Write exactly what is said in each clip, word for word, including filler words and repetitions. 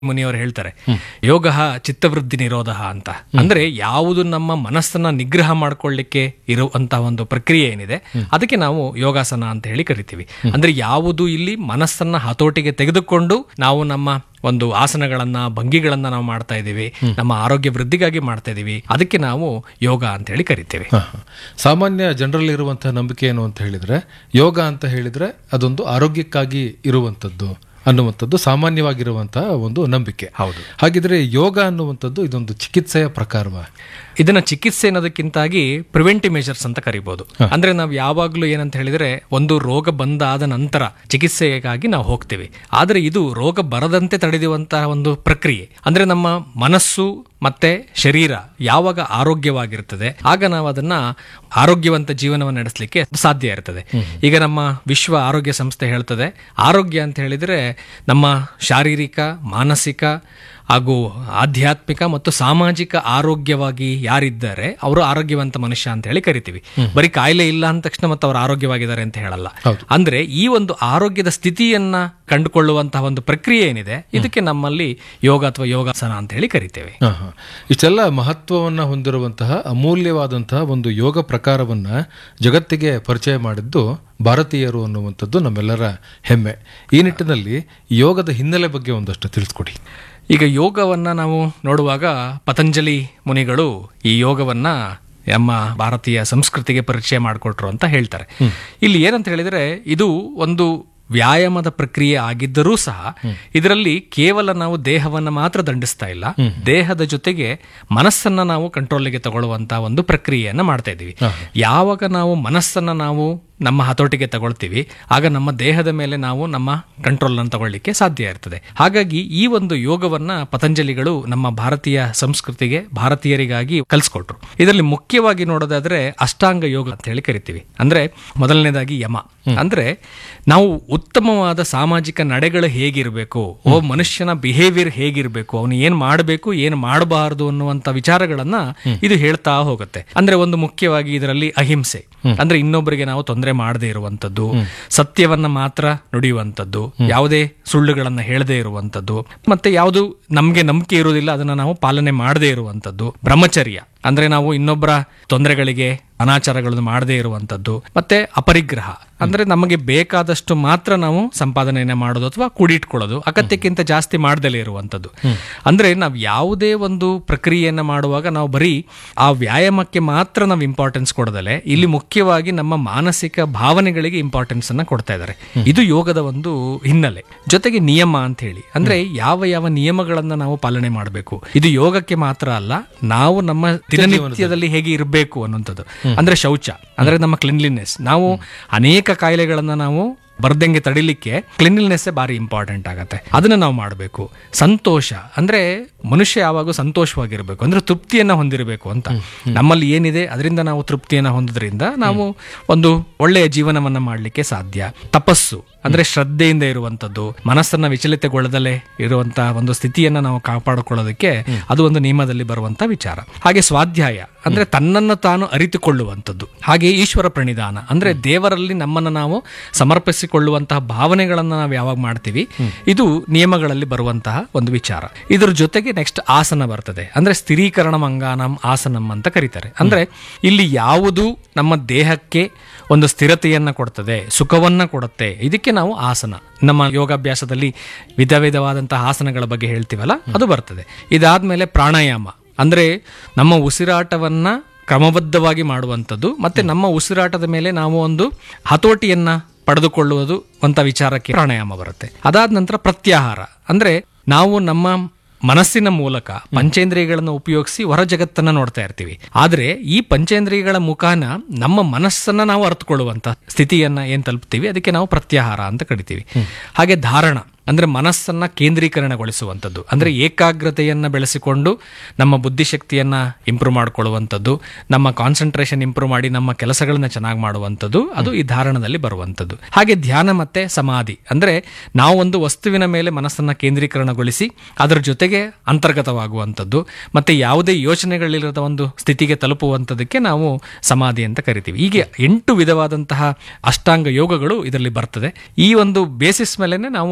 ಮುನಿಯವರು ಹೇಳ್ತಾರೆ, ಯೋಗ ಚಿತ್ತವೃದ್ಧಿ ನಿರೋಧ ಅಂತ. ಅಂದ್ರೆ ಯಾವುದು ನಮ್ಮ ಮನಸ್ಸನ್ನ ನಿಗ್ರಹ ಮಾಡ್ಕೊಳ್ಳಿಕ್ಕೆ ಇರುವಂತಹ ಒಂದು ಪ್ರಕ್ರಿಯೆ ಏನಿದೆ ಅದಕ್ಕೆ ನಾವು ಯೋಗಾಸನ ಅಂತ ಹೇಳಿ ಕರಿತೀವಿ. ಅಂದ್ರೆ ಯಾವುದು ಇಲ್ಲಿ ಮನಸ್ಸನ್ನ ಹತೋಟಿಗೆ ತೆಗೆದುಕೊಂಡು ನಾವು ನಮ್ಮ ಒಂದು ಆಸನಗಳನ್ನ ಭಂಗಿಗಳನ್ನ ನಾವು ಮಾಡ್ತಾ ಇದ್ದೀವಿ, ನಮ್ಮ ಆರೋಗ್ಯ ವೃದ್ಧಿಗಾಗಿ ಮಾಡ್ತಾ ಇದೀವಿ, ಅದಕ್ಕೆ ನಾವು ಯೋಗ ಅಂತ ಹೇಳಿ ಕರಿತೇವೆ. ಸಾಮಾನ್ಯ ಜನರಲ್ಲಿ ಇರುವಂತಹ ನಂಬಿಕೆ ಏನು ಅಂತ ಹೇಳಿದ್ರೆ, ಯೋಗ ಅಂತ ಹೇಳಿದ್ರೆ ಅದೊಂದು ಆರೋಗ್ಯಕ್ಕಾಗಿ ಇರುವಂತದ್ದು ಅನ್ನುವಂಥದ್ದು ಸಾಮಾನ್ಯವಾಗಿರುವಂತಹ ಒಂದು ನಂಬಿಕೆ. ಹೌದು. ಹಾಗಿದ್ರೆ ಯೋಗ ಅನ್ನುವಂಥದ್ದು ಇದೊಂದು ಚಿಕಿತ್ಸೆಯ ಪ್ರಕಾರವಾ? ಇದನ್ನ ಚಿಕಿತ್ಸೆ ಅನ್ನೋದಕ್ಕಿಂತಾಗಿ ಪ್ರಿವೆಂಟಿವ್ ಮೆಷರ್ಸ್ ಅಂತ ಕರಿಬಹುದು. ಅಂದ್ರೆ ನಾವು ಯಾವಾಗ್ಲೂ ಏನಂತ ಹೇಳಿದ್ರೆ, ಒಂದು ರೋಗ ಬಂದಾದ ನಂತರ ಚಿಕಿತ್ಸೆಗಾಗಿ ನಾವು ಹೋಗ್ತೇವೆ, ಆದ್ರೆ ಇದು ರೋಗ ಬರದಂತೆ ತಡೆಯುವಂತಹ ಒಂದು ಪ್ರಕ್ರಿಯೆ. ಅಂದ್ರೆ ನಮ್ಮ ಮನಸ್ಸು ಮತ್ತೆ ಶರೀರ ಯಾವಾಗ ಆರೋಗ್ಯವಾಗಿರ್ತದೆ ಆಗ ನಾವು ಅದನ್ನ ಆರೋಗ್ಯವಂತ ಜೀವನವನ್ನು ನಡೆಸಲಿಕ್ಕೆ ಸಾಧ್ಯ ಇರ್ತದೆ. ಈಗ ನಮ್ಮ ವಿಶ್ವ ಆರೋಗ್ಯ ಸಂಸ್ಥೆ ಹೇಳ್ತದೆ, ಆರೋಗ್ಯ ಅಂತ ಹೇಳಿದ್ರೆ ನಮ್ಮ ಶಾರೀರಿಕ, ಮಾನಸಿಕ ಹಾಗೂ ಆಧ್ಯಾತ್ಮಿಕ ಮತ್ತು ಸಾಮಾಜಿಕ ಆರೋಗ್ಯವಾಗಿ ಯಾರಿದ್ದಾರೆ ಅವರು ಆರೋಗ್ಯವಂತ ಮನುಷ್ಯ ಅಂತ ಹೇಳಿ ಕರಿತೀವಿ. ಬರೀ ಕಾಯಿಲೆ ಇಲ್ಲ ಅಂದ ತಕ್ಷಣ ಮತ್ತೆ ಅವರು ಆರೋಗ್ಯವಾಗಿದ್ದಾರೆ ಅಂತ ಹೇಳಲ್ಲ. ಅಂದ್ರೆ ಈ ಒಂದು ಆರೋಗ್ಯದ ಸ್ಥಿತಿಯನ್ನ ಕಂಡುಕೊಳ್ಳುವಂತಹ ಒಂದು ಪ್ರಕ್ರಿಯೆ ಏನಿದೆ ಇದಕ್ಕೆ ನಮ್ಮಲ್ಲಿ ಯೋಗ ಅಥವಾ ಯೋಗಾಸನ ಅಂತ ಹೇಳಿ ಕರಿತೇವೆ. ಇಷ್ಟೆಲ್ಲ ಮಹತ್ವವನ್ನ ಹೊಂದಿರುವಂತಹ ಅಮೂಲ್ಯವಾದಂತಹ ಒಂದು ಯೋಗ ಪ್ರಕಾರವನ್ನ ಜಗತ್ತಿಗೆ ಪರಿಚಯ ಮಾಡಿದ್ದು ಭಾರತೀಯರು ಅನ್ನುವಂಥದ್ದು ನಮ್ಮೆಲ್ಲರ ಹೆಮ್ಮೆ. ಈ ನಿಟ್ಟಿನಲ್ಲಿ ಯೋಗದ ಹಿನ್ನೆಲೆ ಬಗ್ಗೆ ಒಂದಷ್ಟು ತಿಳಿಸ್ಕೊಡಿ. ಈಗ ಯೋಗವನ್ನ ನಾವು ನೋಡುವಾಗ ಪತಂಜಲಿ ಮುನಿಗಳು ಈ ಯೋಗವನ್ನ ನಮ್ಮ ಭಾರತೀಯ ಸಂಸ್ಕೃತಿಗೆ ಪರಿಚಯ ಮಾಡಿಕೊಟ್ರು ಅಂತ ಹೇಳ್ತಾರೆ. ಇಲ್ಲಿ ಏನಂತ ಹೇಳಿದ್ರೆ, ಇದು ಒಂದು ವ್ಯಾಯಾಮದ ಪ್ರಕ್ರಿಯೆ ಆಗಿದ್ದರೂ ಸಹ ಇದರಲ್ಲಿ ಕೇವಲ ನಾವು ದೇಹವನ್ನ ಮಾತ್ರ ದಂಡಿಸ್ತಾ ಇಲ್ಲ, ದೇಹದ ಜೊತೆಗೆ ಮನಸ್ಸನ್ನ ನಾವು ಕಂಟ್ರೋಲ್ಗೆ ತಗೊಳ್ಳುವಂತಹ ಒಂದು ಪ್ರಕ್ರಿಯೆಯನ್ನ ಮಾಡ್ತಾ ಇದ್ದೀವಿ. ಯಾವಾಗ ನಾವು ಮನಸ್ಸನ್ನ ನಾವು ನಮ್ಮ ಹತೋಟಿಗೆ ತಗೊಳ್ತೀವಿ ಆಗ ನಮ್ಮ ದೇಹದ ಮೇಲೆ ನಾವು ನಮ್ಮ ಕಂಟ್ರೋಲ್ ಅನ್ನು ತಗೊಳ್ಳಿಕ್ಕೆ ಸಾಧ್ಯ ಇರ್ತದೆ. ಹಾಗಾಗಿ ಈ ಒಂದು ಯೋಗವನ್ನ ಪತಂಜಲಿಗಳು ನಮ್ಮ ಭಾರತೀಯ ಸಂಸ್ಕೃತಿಗೆ, ಭಾರತೀಯರಿಗಾಗಿ ಕಲಿಸ್ಕೊಟ್ರು. ಇದರಲ್ಲಿ ಮುಖ್ಯವಾಗಿ ನೋಡೋದಾದ್ರೆ ಅಷ್ಟಾಂಗ ಯೋಗ ಅಂತ ಹೇಳಿ ಕರಿತೀವಿ. ಅಂದ್ರೆ ಮೊದಲನೇದಾಗಿ ಯಮ, ಅಂದ್ರೆ ನಾವು ಉತ್ತಮವಾದ ಸಾಮಾಜಿಕ ನಡೆಗಳು ಹೇಗಿರಬೇಕು, ಓ ಮನುಷ್ಯನ ಬಿಹೇವಿಯರ್ ಹೇಗಿರಬೇಕು, ಅವನು ಏನ್ ಮಾಡಬೇಕು ಏನ್ ಮಾಡಬಾರದು ಅನ್ನುವಂತ ವಿಚಾರಗಳನ್ನ ಇದು ಹೇಳ್ತಾ ಹೋಗುತ್ತೆ. ಅಂದ್ರೆ ಒಂದು ಮುಖ್ಯವಾಗಿ ಇದರಲ್ಲಿ ಅಹಿಂಸೆ, ಅಂದ್ರೆ ಇನ್ನೊಬ್ಬರಿಗೆ ನಾವು ತೊಂದರೆ ಮಾಡದೇ ಇರುವಂತದ್ದು, ಸತ್ಯವನ್ನ ಮಾತ್ರ ನುಡಿಯುವಂತದ್ದು, ಯಾವುದೇ ಸುಳ್ಳುಗಳನ್ನ ಹೇಳದೇ ಇರುವಂತದ್ದು, ಮತ್ತೆ ಯಾವುದು ನಮ್ಗೆ ನಂಬಿಕೆ ಇರುವುದಿಲ್ಲ ಅದನ್ನ ನಾವು ಪಾಲನೆ ಮಾಡದೇ ಇರುವಂತದ್ದು, ಬ್ರಹ್ಮಚರ್ಯ ಅಂದ್ರೆ ನಾವು ಇನ್ನೊಬ್ಬರ ತೊಂದರೆಗಳಿಗೆ ಅನಾಚಾರಗಳನ್ನು ಮಾಡದೇ ಇರುವಂತದ್ದು, ಮತ್ತೆ ಅಪರಿಗ್ರಹ ಅಂದ್ರೆ ನಮಗೆ ಬೇಕಾದಷ್ಟು ಮಾತ್ರ ನಾವು ಸಂಪಾದನೆಯನ್ನ ಮಾಡೋದು ಅಥವಾ ಕೂಡಿಟ್ಕೊಳ್ಳೋದು, ಅಗತ್ಯಕ್ಕಿಂತ ಜಾಸ್ತಿ ಮಾಡದಲೇ ಇರುವಂತದ್ದು. ಅಂದ್ರೆ ನಾವು ಯಾವುದೇ ಒಂದು ಪ್ರಕ್ರಿಯೆಯನ್ನ ಮಾಡುವಾಗ ನಾವು ಬರೀ ಆ ವ್ಯಾಯಾಮಕ್ಕೆ ಮಾತ್ರ ನಾವು ಇಂಪಾರ್ಟೆನ್ಸ್ ಕೊಡದಲೆ ಇಲ್ಲಿ ಮುಖ್ಯವಾಗಿ ನಮ್ಮ ಮಾನಸಿಕ ಭಾವನೆಗಳಿಗೆ ಇಂಪಾರ್ಟೆನ್ಸ್ ಅನ್ನ ಕೊಡ್ತಾ ಇದ್ದಾರೆ. ಇದು ಯೋಗದ ಒಂದು ಹಿನ್ನೆಲೆ. ಜೊತೆಗೆ ನಿಯಮ ಅಂತ ಹೇಳಿ, ಅಂದ್ರೆ ಯಾವ ಯಾವ ನಿಯಮಗಳನ್ನ ನಾವು ಪಾಲನೆ ಮಾಡಬೇಕು, ಇದು ಯೋಗಕ್ಕೆ ಮಾತ್ರ ಅಲ್ಲ, ನಾವು ನಮ್ಮ ದಿನನಿತ್ಯದಲ್ಲಿ ಹೇಗೆ ಇರಬೇಕು ಅನ್ನುವಂಥದ್ದು. ಅಂದ್ರೆ ಶೌಚ ಅಂದ್ರೆ ನಮ್ಮ ಕ್ಲೀನ್ಲಿನೆಸ್, ನಾವು ಅನೇಕ ಕಾಯಿಲೆಗಳನ್ನ ನಾವು ಬರ್ದಂಗೆ ತಡಿಲಿಕ್ಕೆ ಕ್ಲೀನ್ಲಿನೆಸ್ ಬಾರಿ ಇಂಪಾರ್ಟೆಂಟ್ ಆಗತ್ತೆ, ಅದನ್ನ ನಾವು ಮಾಡಬೇಕು. ಸಂತೋಷ ಅಂದ್ರೆ ಮನುಷ್ಯ ಯಾವಾಗೂ ಸಂತೋಷವಾಗಿರ್ಬೇಕು, ಅಂದ್ರೆ ತೃಪ್ತಿಯನ್ನ ಹೊಂದಿರಬೇಕು ಅಂತ. ನಮ್ಮಲ್ಲಿ ಏನಿದೆ ಅದರಿಂದ ನಾವು ತೃಪ್ತಿಯನ್ನ ಹೊಂದೋದ್ರಿಂದ ನಾವು ಒಂದು ಒಳ್ಳೆಯ ಜೀವನವನ್ನ ಮಾಡಲಿಕ್ಕೆ ಸಾಧ್ಯ. ತಪಸ್ಸು ಅಂದ್ರೆ ಶ್ರದ್ಧೆಯಿಂದ ಇರುವಂತದ್ದು, ಮನಸ್ಸನ್ನ ವಿಚಲಿತಗೊಳ್ಳದಲೇ ಇರುವಂತಹ ಒಂದು ಸ್ಥಿತಿಯನ್ನ ನಾವು ಕಾಪಾಡಿಕೊಳ್ಳೋದಕ್ಕೆ ಅದು ಒಂದು ನಿಯಮದಲ್ಲಿ ಬರುವಂತ ವಿಚಾರ. ಹಾಗೆ ಸ್ವಾಧ್ಯಾಯ ಅಂದ್ರೆ ತನ್ನನ್ನು ತಾನು ಅರಿತುಕೊಳ್ಳುವಂಥದ್ದು. ಹಾಗೆ ಈಶ್ವರ ಪ್ರಣಿಧಾನ ಅಂದ್ರೆ ದೇವರಲ್ಲಿ ನಮ್ಮನ್ನ ನಾವು ಸಮರ್ಪಿಸಿಕೊಳ್ಳುವಂತಹ ಭಾವನೆಗಳನ್ನ ನಾವು ಯಾವಾಗ ಮಾಡ್ತೀವಿ ಇದು ನಿಯಮಗಳಲ್ಲಿ ಬರುವಂತಹ ಒಂದು ವಿಚಾರ. ಇದ್ರ ಜೊತೆಗೆ ನೆಕ್ಸ್ಟ್ ಆಸನ ಬರ್ತದೆ, ಅಂದ್ರೆ ಸ್ಥಿರೀಕರಣ ಮಂಗಾನಂ ಆಸನಂ ಅಂತ ಕರೀತಾರೆ. ಅಂದ್ರೆ ಇಲ್ಲಿ ಯಾವುದು ನಮ್ಮ ದೇಹಕ್ಕೆ ಒಂದು ಸ್ಥಿರತೆಯನ್ನ ಕೊಡ್ತದೆ, ಸುಖವನ್ನ ಕೊಡುತ್ತೆ, ಇದಕ್ಕೆ ನಾವು ಆಸನ, ನಮ್ಮ ಯೋಗಾಭ್ಯಾಸದಲ್ಲಿ ವಿಧ ವಿಧವಾದಂತಹ ಆಸನಗಳ ಬಗ್ಗೆ ಹೇಳ್ತೀವಲ್ಲ ಅದು ಬರ್ತದೆ. ಇದಾದ್ಮೇಲೆ ಪ್ರಾಣಾಯಾಮ ಅಂದ್ರೆ ನಮ್ಮ ಉಸಿರಾಟವನ್ನ ಕ್ರಮಬದ್ಧವಾಗಿ ಮಾಡುವಂಥದ್ದು, ಮತ್ತೆ ನಮ್ಮ ಉಸಿರಾಟದ ಮೇಲೆ ನಾವು ಒಂದು ಹತೋಟಿಯನ್ನ ಪಡೆದುಕೊಳ್ಳುವುದು ಅಂತ ವಿಚಾರಕ್ಕೆ ಪ್ರಾಣಾಯಾಮ ಬರುತ್ತೆ. ಅದಾದ ನಂತರ ಪ್ರತ್ಯಾಹಾರ ಅಂದ್ರೆ ನಾವು ನಮ್ಮ ಮನಸ್ಸಿನ ಮೂಲಕ ಪಂಚೇಂದ್ರಿಯಗಳನ್ನು ಉಪಯೋಗಿಸಿ ಹೊರ ಜಗತ್ತನ್ನ ನೋಡ್ತಾ ಇರ್ತೀವಿ, ಆದ್ರೆ ಈ ಪಂಚೇಂದ್ರಿಯಗಳ ಮುಖಾನ ನಮ್ಮ ಮನಸ್ಸನ್ನ ನಾವು ಅರ್ಥಕೊಳ್ಳುವಂತ ಸ್ಥಿತಿಯನ್ನ ಏನ್ ತಲುಪ್ತೀವಿ ಅದಕ್ಕೆ ನಾವು ಪ್ರತ್ಯಾಹಾರ ಅಂತ ಕರಿತೀವಿ. ಹಾಗೆ ಧಾರಣ ಅಂದ್ರೆ ಮನಸ್ಸನ್ನ ಕೇಂದ್ರೀಕರಣಗೊಳಿಸುವಂಥದ್ದು, ಅಂದ್ರೆ ಏಕಾಗ್ರತೆಯನ್ನ ಬೆಳೆಸಿಕೊಂಡು ನಮ್ಮ ಬುದ್ಧಿಶಕ್ತಿಯನ್ನ ಇಂಪ್ರೂವ್ ಮಾಡ್ಕೊಳ್ಳುವಂಥದ್ದು, ನಮ್ಮ ಕಾನ್ಸಂಟ್ರೇಷನ್ ಇಂಪ್ರೂವ್ ಮಾಡಿ ನಮ್ಮ ಕೆಲಸಗಳನ್ನ ಚೆನ್ನಾಗಿ ಮಾಡುವಂಥದ್ದು, ಅದು ಈ ಧಾರಣದಲ್ಲಿ ಬರುವಂಥದ್ದು. ಹಾಗೆ ಧ್ಯಾನ ಮತ್ತೆ ಸಮಾಧಿ ಅಂದ್ರೆ ನಾವು ಒಂದು ವಸ್ತುವಿನ ಮೇಲೆ ಮನಸ್ಸನ್ನ ಕೇಂದ್ರೀಕರಣಗೊಳಿಸಿ ಅದರ ಜೊತೆಗೆ ಅಂತರ್ಗತವಾಗುವಂಥದ್ದು, ಮತ್ತೆ ಯಾವುದೇ ಯೋಚನೆಗಳಿಲ್ಲದ ಒಂದು ಸ್ಥಿತಿಗೆ ತಲುಪುವಂಥದ್ದಕ್ಕೆ ನಾವು ಸಮಾಧಿ ಅಂತ ಕರಿತೀವಿ. ಹೀಗೆ ಎಂಟು ವಿಧವಾದಂತಹ ಅಷ್ಟಾಂಗ ಯೋಗಗಳು ಇದರಲ್ಲಿ ಬರ್ತದೆ. ಈ ಒಂದು ಬೇಸಿಸ್ ಮೇಲೆನೆ ನಾವು ಮುಂದಿನ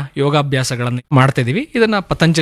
ಯೋಗಾಭ್ಯಾಸಗಳನ್ನು ಮಾಡ್ತಾ ಇದೀವಿ. ಇದನ್ನ ಪತಂಜಲಿ